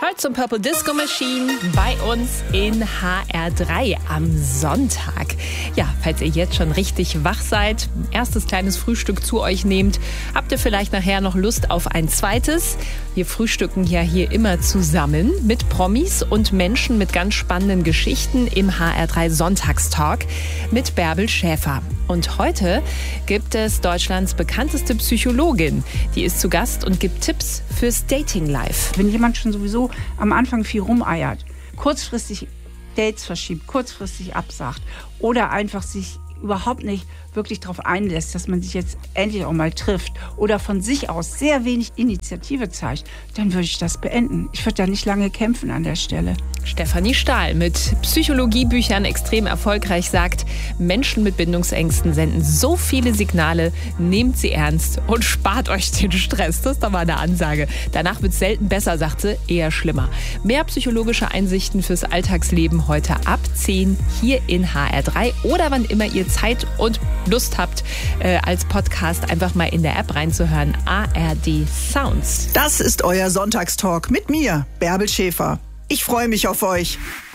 Hearts und Purple Disco Machine bei uns in HR3 am Sonntag. Ja, falls ihr jetzt schon richtig wach seid, erstes kleines Frühstück zu euch nehmt, habt ihr vielleicht nachher noch Lust auf ein zweites? Wir frühstücken ja hier immer zusammen mit Promis und Menschen mit ganz spannenden Geschichten im HR3 Sonntagstalk mit Bärbel Schäfer. Und heute gibt es Deutschlands bekannteste Psychologin. Die ist zu Gast und gibt Tipps fürs Dating-Life. Wenn jemand schon sowieso am Anfang viel rumeiert, kurzfristig Dates verschiebt, kurzfristig absagt oder einfach sich überhaupt nicht wirklich darauf einlässt, dass man sich jetzt endlich auch mal trifft oder von sich aus sehr wenig Initiative zeigt, dann würde ich das beenden. Ich würde da nicht lange kämpfen an der Stelle. Stefanie Stahl mit Psychologiebüchern extrem erfolgreich sagt, Menschen mit Bindungsängsten senden so viele Signale, nehmt sie ernst und spart euch den Stress. Das ist doch mal eine Ansage. Danach wird es selten besser, sagt sie, eher schlimmer. Mehr psychologische Einsichten fürs Alltagsleben heute ab 10 hier in HR3 oder wann immer ihr Zeit und Lust habt, als Podcast einfach mal in der App reinzuhören. ARD Sounds. Das ist euer Sonntagstalk mit mir, Bärbel Schäfer. Ich freue mich auf euch.